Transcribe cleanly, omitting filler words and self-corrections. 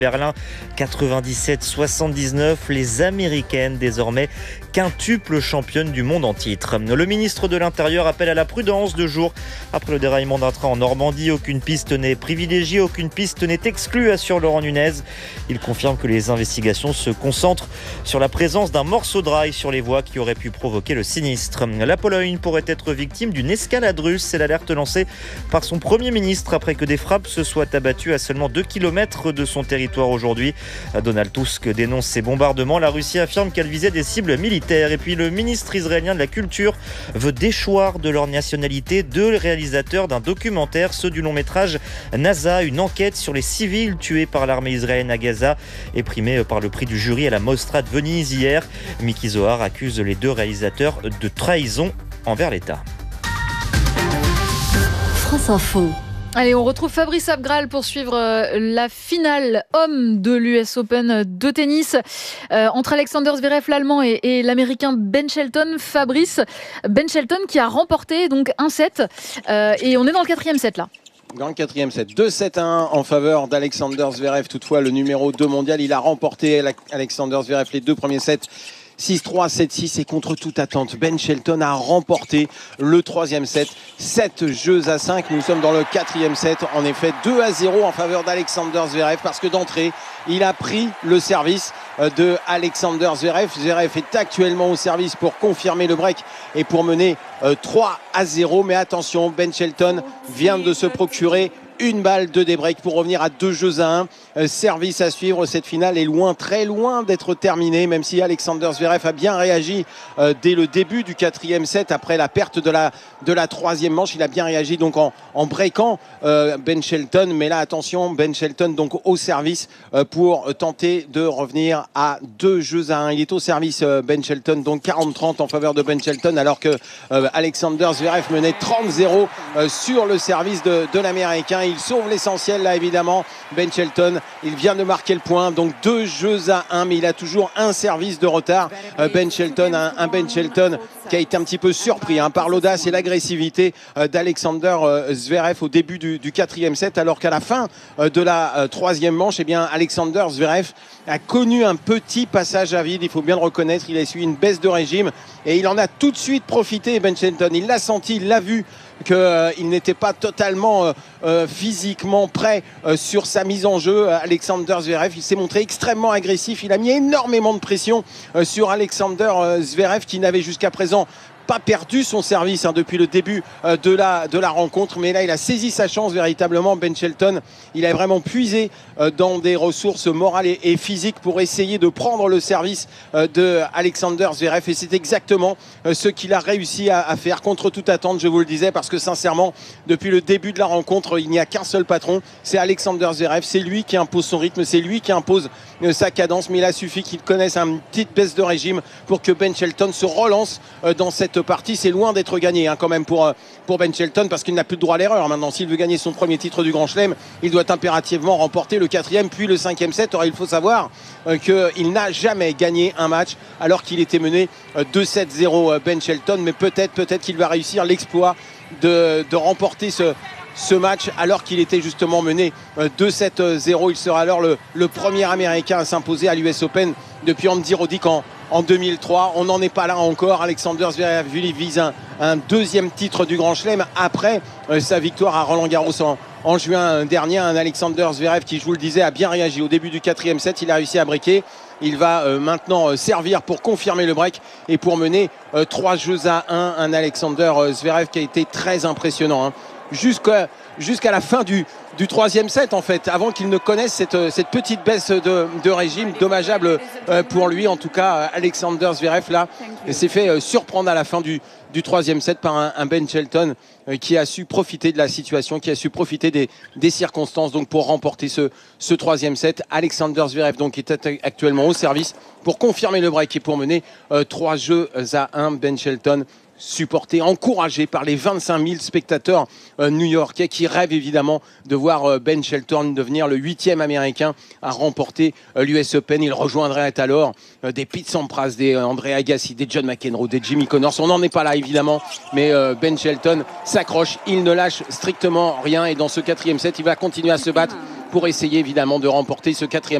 Berlin 97-79, les Américaines désormais quintuple championne du monde en titre. Le ministre de l'Intérieur appelle à la prudence 2 jours après le déraillement d'un train en Normandie. Aucune piste n'est privilégiée, aucune piste n'est exclue, assure Laurent Nunez. Il confirme que les investigations se concentrent sur la présence d'un morceau de rail sur les voies qui aurait pu provoquer le sinistre. La Pologne pourrait être victime d'une escalade russe, c'est l'alerte lancée par son Premier ministre après que des frappes se soient abattues à seulement 2 km de son territoire aujourd'hui. Donald Tusk dénonce ces bombardements. La Russie affirme qu'elle visait des cibles militaires. Et puis le ministre israélien de la Culture veut déchoir de leur nationalité 2 réalisateurs d'un documentaire, ceux du long métrage NASA, une enquête sur les civils tués par l'armée israélienne à Gaza et primée par le prix du jury à la Mostra de Venise hier. Miki Zohar accuse les 2 réalisateurs de trahison envers l'État. France Info. Allez, on retrouve Fabrice Abgral pour suivre la finale homme de l'US Open de tennis entre Alexander Zverev, l'Allemand, et l'Américain Ben Shelton. Fabrice, Ben Shelton qui a remporté donc un set et on est dans le 4e set là. Dans le 4e set, 2-7-1 en faveur d'Alexander Zverev. Toutefois, le numéro 2 mondial, il a remporté Alexander Zverev les 2 premiers sets. 6-3, 7-6 et contre toute attente, Ben Shelton a remporté le 3e set. 7 jeux à 5. Nous sommes dans le 4e set. En effet, 2-0 en faveur d'Alexander Zverev parce que d'entrée, il a pris le service de Alexander Zverev. Zverev est actuellement au service pour confirmer le break et pour mener 3-0. Mais attention, Ben Shelton vient de se procurer une balle de débreak pour revenir à 2 jeux à 1. Service à suivre. Cette finale est loin, très loin d'être terminée, même si Alexander Zverev a bien réagi dès le début du 4e set après la perte de la 3e manche. Il a bien réagi donc en breakant Ben Shelton. Mais là, attention, Ben Shelton donc au service pour tenter de revenir à 2 jeux à 1. Il est au service, Ben Shelton, donc 40-30 en faveur de Ben Shelton, alors que Alexander Zverev menait 30-0 sur le service de l'Américain. Il sauve l'essentiel là évidemment, Ben Shelton. Il vient de marquer le point, donc 2 jeux à 1, mais il a toujours un service de retard. Ben Shelton, un Ben Shelton qui a été un petit peu surpris par l'audace et l'agressivité d'Alexander Zverev au début du 4e set, alors qu'à la fin de la 3e manche, eh bien, Alexander Zverev a connu un petit passage à vide, il faut bien le reconnaître. Il a suivi une baisse de régime et il en a tout de suite profité, Ben Shelton. Il l'a senti, il l'a vu qu'il n'était pas totalement physiquement prêt sur sa mise en jeu. Alexander Zverev, il s'est montré extrêmement agressif. Il a mis énormément de pression sur Alexander Zverev qui n'avait jusqu'à présent pas perdu son service depuis le début de la rencontre, mais là il a saisi sa chance véritablement. Ben Shelton, il a vraiment puisé dans des ressources morales et physiques pour essayer de prendre le service de Alexander Zverev, et c'est exactement ce qu'il a réussi à faire contre toute attente, je vous le disais, parce que sincèrement depuis le début de la rencontre il n'y a qu'un seul patron, c'est Alexander Zverev. C'est lui qui impose son rythme, c'est lui qui impose sa cadence, mais il a suffi qu'il connaisse une petite baisse de régime pour que Ben Shelton se relance dans cette partie. C'est loin d'être gagné quand même pour Ben Shelton, parce qu'il n'a plus de droit à l'erreur maintenant. S'il veut gagner son premier titre du Grand Chelem, il doit impérativement remporter le 4e puis le 5e set. Or il faut savoir qu'il n'a jamais gagné un match alors qu'il était mené 2-7-0 Ben Shelton, mais peut-être qu'il va réussir l'exploit de remporter ce match alors qu'il était justement mené 2-7-0. Il sera alors le premier Américain à s'imposer à l'US Open depuis Andy Roddick en 2003. On n'en est pas là encore. Alexander Zverev vise un 2e titre du Grand Chelem après sa victoire à Roland Garros en juin dernier. Un Alexander Zverev qui, je vous le disais, a bien réagi au début du 4e set. Il a réussi à breaker. Il va maintenant servir pour confirmer le break et pour mener 3 jeux à 1. Un Alexander Zverev qui a été très impressionnant jusqu'à la fin du 3e set en fait, avant qu'il ne connaisse cette petite baisse de régime dommageable pour lui. En tout cas, Alexander Zverev là s'est fait surprendre à la fin du 3e set par un Ben Shelton qui a su profiter de la situation, qui a su profiter des circonstances donc pour remporter ce 3e set. Alexander Zverev donc est actuellement au service pour confirmer le break et pour mener 3 jeux à 1. Ben Shelton supporté, encouragé par les 25 000 spectateurs new-yorkais qui rêvent évidemment de voir Ben Shelton devenir le 8e américain à remporter l'US Open. Il rejoindrait alors des Pete Sampras, des André Agassi, des John McEnroe, des Jimmy Connors. On n'en est pas là évidemment, mais Ben Shelton s'accroche, il ne lâche strictement rien et dans ce 4e set, il va continuer à se battre pour essayer évidemment de remporter ce 4e